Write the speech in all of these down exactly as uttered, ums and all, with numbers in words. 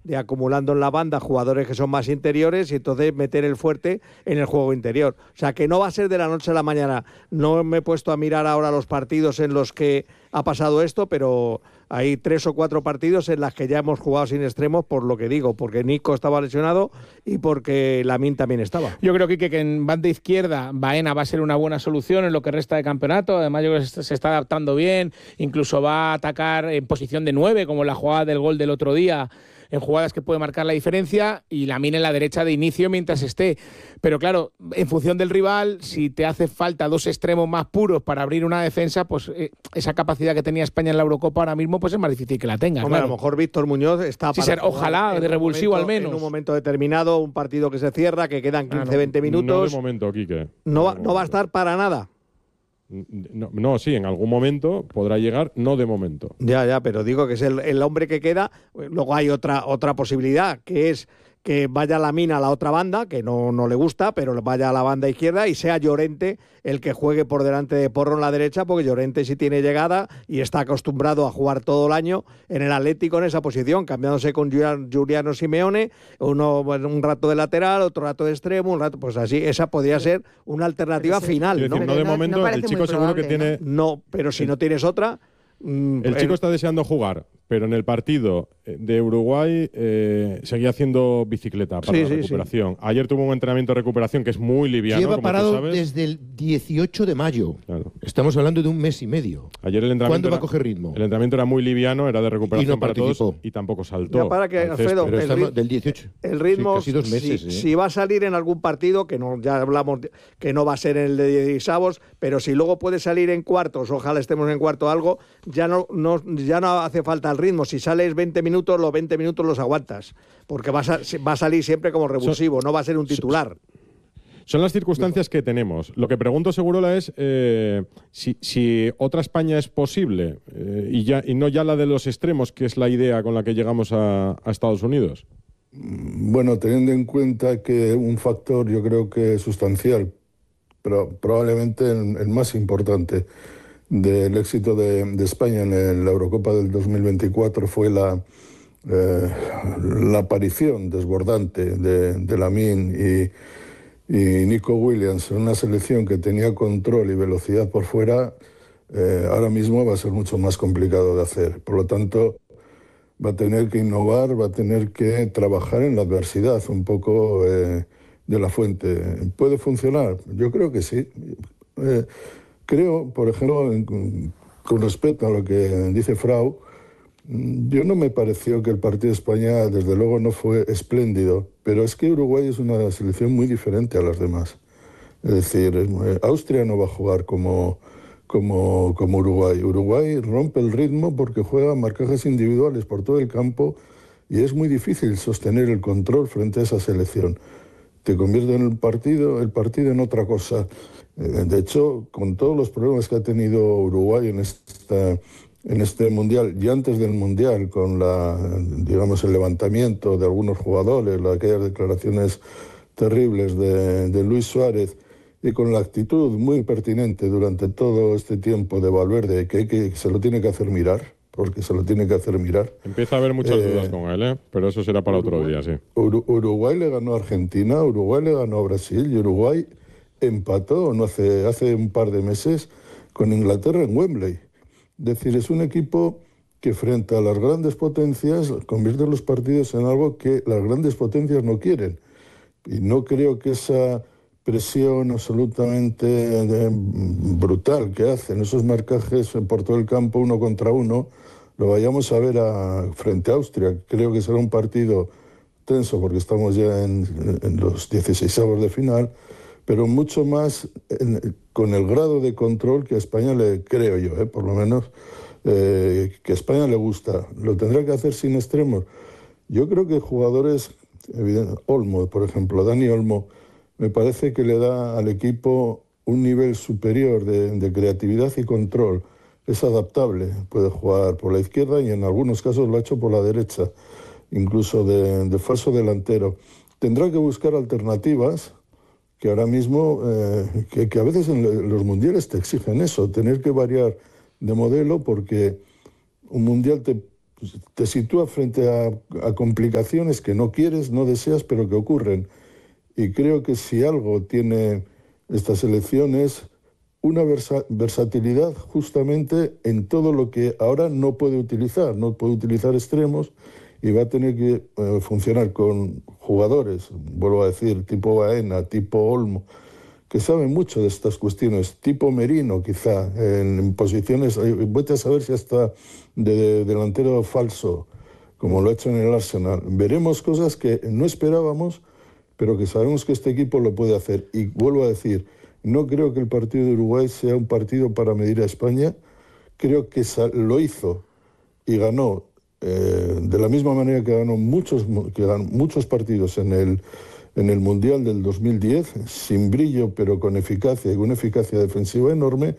de acumulando en la banda jugadores que son más interiores y entonces meter el fuerte en el juego interior. O sea, que no va a ser de la noche a la mañana. No me he puesto a mirar ahora los partidos en los que ha pasado esto, pero hay tres o cuatro partidos en las que ya hemos jugado sin extremos, por lo que digo, porque Nico estaba lesionado y porque Lamine también estaba. Yo creo, Quique, que en banda izquierda Baena va a ser una buena solución en lo que resta de campeonato. Además, yo creo que se está adaptando bien, incluso va a atacar en posición de nueve, como la jugada del gol del otro día, en jugadas que puede marcar la diferencia, y Lamine en la derecha de inicio mientras esté. Pero claro, en función del rival, si te hace falta dos extremos más puros para abrir una defensa, pues eh, esa capacidad que tenía España en la Eurocopa ahora mismo pues es más difícil que la tenga. Hombre, claro. A lo mejor Víctor Muñoz está sí, para ser, ojalá, de revulsivo momento, al menos. En un momento determinado, un partido que se cierra, que quedan quince a veinte minutos. No de momento, Quique. No va, no va a estar para nada. No, no, sí, en algún momento podrá llegar, no de momento. Ya, ya, pero digo que es el, el hombre que queda. Luego hay otra otra posibilidad, que es que vaya Lamine a la otra banda, que no, no le gusta, pero vaya a la banda izquierda y sea Llorente el que juegue por delante de Porro en la derecha, porque Llorente sí tiene llegada y está acostumbrado a jugar todo el año en el Atlético en esa posición, cambiándose con Giuliano Simeone, uno un rato de lateral, otro rato de extremo, un rato, pues así, esa podría ser una alternativa sí, final, decir, ¿no? no de no, momento, no el chico seguro que tiene... No, pero si no tienes otra... El eh, chico está deseando jugar, pero en el partido de Uruguay eh, seguía haciendo bicicleta para sí, la sí, recuperación. Sí. Ayer tuvo un entrenamiento de recuperación que es muy liviano. Lleva como parado tú sabes. desde el dieciocho de mayo. Claro. Estamos hablando de un mes y medio. Ayer el entrenamiento ¿Cuándo era, va a coger ritmo? El entrenamiento era muy liviano, era de recuperación y no para participó. todos y tampoco saltó. Ya para que, Alfredo, pero el estamos ritmo, del dieciocho. El ritmo, sí, casi dos meses. Si, ¿eh? si va a salir en algún partido, que no ya hablamos de, que no va a ser en el de dieciseisavos, pero si luego puede salir en cuartos, ojalá estemos en cuarto algo, ya no, no, ya no hace falta el ritmo. Si sales veinte minutos, los veinte minutos los aguantas, porque va a, va a salir siempre como revulsivo, no va a ser un titular. Son las circunstancias que tenemos. Lo que pregunto, Segurola, es eh, si, si otra España es posible eh, y, ya, y no ya la de los extremos, que es la idea con la que llegamos a, a Estados Unidos. Bueno, teniendo en cuenta que un factor yo creo que es sustancial, pero probablemente el, el más importante del éxito de, de España en la Eurocopa del dos mil veinticuatro fue la, eh, la aparición desbordante de, de Lamine y, y Nico Williams en una selección que tenía control y velocidad por fuera. Eh, ahora mismo va a ser mucho más complicado de hacer. Por lo tanto, va a tener que innovar, va a tener que trabajar en la adversidad un poco eh, de la fuente. ¿Puede funcionar? Yo creo que sí. Eh, Creo, por ejemplo, en, con respecto a lo que dice Frau, yo no me pareció que el partido de España, desde luego, no fue espléndido, pero es que Uruguay es una selección muy diferente a las demás. Es decir, Austria no va a jugar como, como, como Uruguay. Uruguay rompe el ritmo porque juega marcajes individuales por todo el campo y es muy difícil sostener el control frente a esa selección. Te convierte en el partido, el partido en otra cosa. De hecho, con todos los problemas que ha tenido Uruguay en, esta, en este Mundial y antes del Mundial, con la, digamos, el levantamiento de algunos jugadores, aquellas declaraciones terribles de, de Luis Suárez, y con la actitud muy pertinente durante todo este tiempo de Valverde, que, que se lo tiene que hacer mirar, porque se lo tiene que hacer mirar. Empieza a haber muchas eh, dudas con él, ¿eh? Pero eso será para Uruguay, otro día, sí. Ur- Uruguay le ganó a Argentina, Uruguay le ganó a Brasil y Uruguay empató no hace, hace un par de meses con Inglaterra en Wembley. Es decir, es un equipo que frente a las grandes potencias convierte los partidos en algo que las grandes potencias no quieren. Y no creo que esa presión absolutamente eh, brutal que hacen esos marcajes por todo el campo uno contra uno, lo vayamos a ver a, frente a Austria. Creo que será un partido tenso porque estamos ya en, en los dieciseisavos de final, pero mucho más en, con el grado de control que a España le, creo yo, eh, por lo menos, eh, que a España le gusta. Lo tendrá que hacer sin extremos. Yo creo que jugadores, evidente, Olmo, por ejemplo, Dani Olmo, me parece que le da al equipo un nivel superior de, de creatividad y control. Es adaptable, puede jugar por la izquierda y en algunos casos lo ha hecho por la derecha, incluso de, de falso delantero. Tendrá que buscar alternativas que ahora mismo, eh, que, que a veces en los mundiales te exigen eso, tener que variar de modelo porque un mundial te te sitúa frente a, a complicaciones que no quieres, no deseas, pero que ocurren. Y creo que si algo tiene esta selección es una versa, versatilidad justamente en todo lo que ahora no puede utilizar. No puede utilizar extremos y va a tener que eh, funcionar con jugadores, vuelvo a decir, tipo Baena, tipo Olmo, que saben mucho de estas cuestiones, tipo Merino quizá, en, en posiciones, vete a saber si hasta de, de delantero falso, como lo ha hecho en el Arsenal. Veremos cosas que no esperábamos, pero que sabemos que este equipo lo puede hacer. Y vuelvo a decir, no creo que el partido de Uruguay sea un partido para medir a España, creo que lo hizo y ganó eh, de la misma manera que ganó muchos, que ganó muchos partidos en el en el Mundial del dos mil diez, sin brillo, pero con eficacia y con una eficacia defensiva enorme,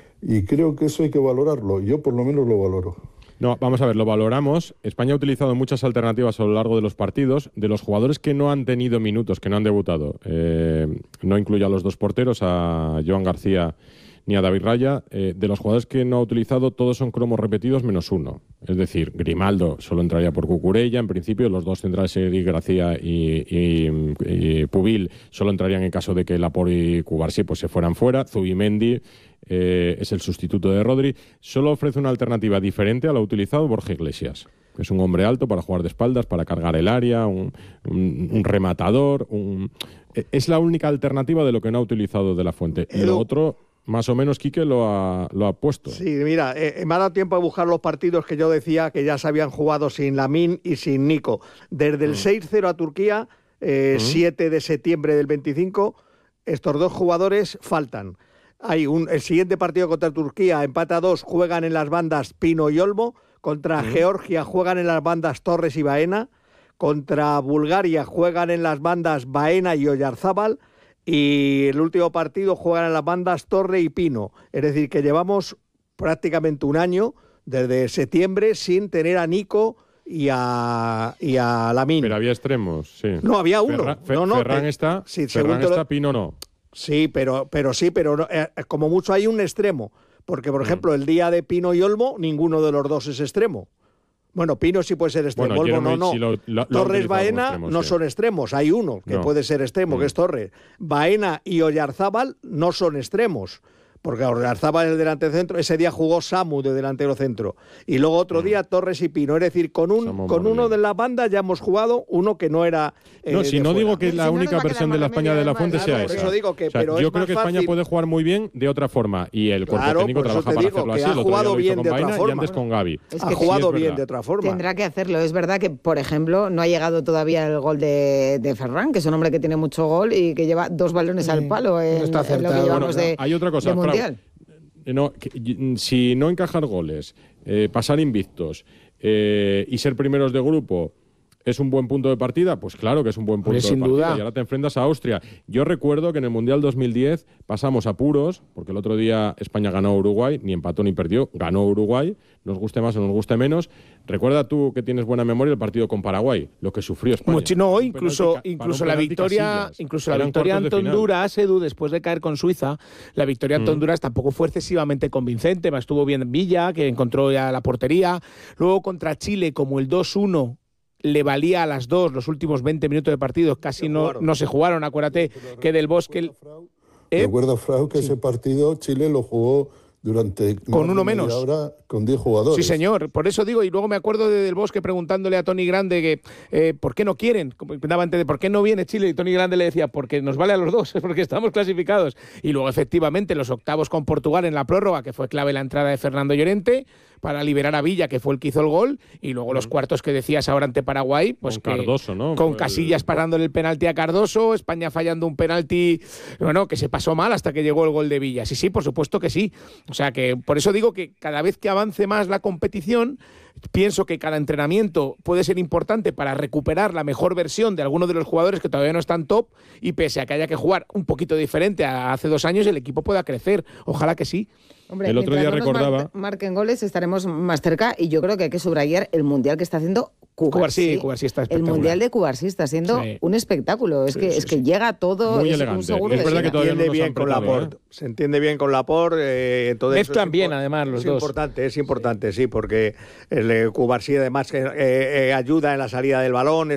y creo que eso hay que valorarlo. Yo por lo menos lo valoro. No, vamos a ver, lo valoramos. España ha utilizado muchas alternativas a lo largo de los partidos. De los jugadores que no han tenido minutos, que no han debutado, eh, no incluye a los dos porteros, a Joan García ni a David Raya. Eh, de los jugadores que no ha utilizado, todos son cromos repetidos menos uno. Es decir, Grimaldo solo entraría por Cucurella, en principio. Los dos centrales, Eric García y, y, y Pubil, solo entrarían en caso de que Laporte y Cubarsí pues, se fueran fuera. Zubimendi eh, es el sustituto de Rodri. Solo ofrece una alternativa diferente a la utilizado Borja Iglesias, que es un hombre alto para jugar de espaldas, para cargar el área, un, un, un rematador. Un... Es la única alternativa de lo que no ha utilizado De la Fuente. Y lo otro... Más o menos Quique lo ha, lo ha puesto. Sí, mira, eh, me ha dado tiempo a buscar los partidos que yo decía que ya se habían jugado sin Lamine y sin Nico. Desde el mm. seis cero a Turquía, eh, mm. siete de septiembre del veinticinco, estos dos jugadores faltan. Hay un, el siguiente partido contra Turquía, empate a dos, juegan en las bandas Pino y Olmo. Contra mm. Georgia juegan en las bandas Torres y Baena. Contra Bulgaria juegan en las bandas Baena y Oyarzábal. Y el último partido juegan en las bandas Torre y Pino. Es decir, que llevamos prácticamente un año, desde septiembre, sin tener a Nico y a, y a Lamine. Pero había extremos, sí. No, había uno. Ferran, no, no, Ferran eh, está, sí, Ferran está lo... Pino no. Sí, pero, pero sí, pero eh, como mucho hay un extremo. Porque, por ejemplo, mm. el día de Pino y Olmo, ninguno de los dos es extremo. Bueno, Pino sí puede ser extremo, bueno, Olmo no, no. Sí lo, lo, Torres, lo Baena extremos, no sí. son extremos, hay uno que no. puede ser extremo, mm. que es Torres. Baena y Oyarzábal no son extremos, porque Oyarzábal es el delantero centro, ese día jugó Samu de delantero centro, y luego otro mm. día Torres y Pino, es decir, con un con uno de la banda ya hemos jugado uno que no era eh, No, si no fuera. digo que la si única no versión de la España de la Fuente sea esa. Eso digo que, o sea, pero yo es creo que fácil. España puede jugar muy bien de otra forma, y el cuerpo claro, técnico trabaja para hacerlo así. Ha el jugado bien con de Baena otra forma. Y antes con Gavi. Es que ha jugado sí, bien de otra forma. Tendrá que hacerlo. Es verdad que, por ejemplo, no ha llegado todavía el gol de, de Ferran, que es un hombre que tiene mucho gol y que lleva dos balones sí, al palo en, no está en lo que llevamos bueno, de, hay otra cosa, de Mundial. Frau, no, que, si no encajar goles, eh, pasar invictos eh, y ser primeros de grupo ¿es un buen punto de partida? Pues claro que es un buen punto sin de partida. Duda. Y ahora te enfrentas a Austria. Yo recuerdo que en el Mundial dos mil diez pasamos apuros, porque el otro día España ganó a Uruguay, ni empató ni perdió, ganó Uruguay, nos guste más o nos guste menos. Recuerda tú que tienes buena memoria el partido con Paraguay, lo que sufrió España. Mucho, no, incluso, penalti, incluso la victoria, Casillas. incluso la victoria ante Honduras, Edu, después de caer con Suiza, la victoria ante mm. Honduras tampoco fue excesivamente convincente, estuvo bien Villa, que encontró ya la portería. Luego contra Chile, como el dos uno le valía a las dos los últimos veinte minutos de partido, casi no, no se jugaron. Acuérdate que Del Bosque... ¿Eh? Recuerda, Frau, que sí. ese partido Chile lo jugó durante con uno menos ahora con diez jugadores. Sí, señor, por eso digo, y luego me acuerdo de Del Bosque preguntándole a Tony Grande que eh, ¿por qué no quieren? Daba antes de ¿por qué no viene Chile? Y Tony Grande le decía, porque nos vale a los dos, porque estamos clasificados. Y luego efectivamente los octavos con Portugal en la prórroga, que fue clave la entrada de Fernando Llorente para liberar a Villa, que fue el que hizo el gol, y luego los cuartos que decías ahora ante Paraguay, pues con que, Cardoso, ¿no? Con pues Casillas el... parándole el penalti a Cardoso, España fallando un penalti, bueno, que se pasó mal hasta que llegó el gol de Villa. Sí, sí, por supuesto que sí. O sea que por eso digo que cada vez que avance más la competición, pienso que cada entrenamiento puede ser importante para recuperar la mejor versión de algunos de los jugadores que todavía no están top, y pese a que haya que jugar un poquito diferente a hace dos años, el equipo pueda crecer. Ojalá que sí. Hombre, el otro día no recordaba... Mar marquen goles, estaremos más cerca, y yo creo que hay que subrayar el Mundial que está haciendo Cubarsí. Cubarsí está el Mundial de Cubarsí está siendo sí. un espectáculo. Es, sí, que, sí, es que sí. llega todo... Muy es elegante. Un seguro es verdad que todavía no bien con Laporte. ¿eh? Se entiende bien con Laporte. Eh, Mezclan bien, además, los es dos. Es importante, es importante, sí, porque el, el Cubarsí además que eh, eh, ayuda en la salida del balón.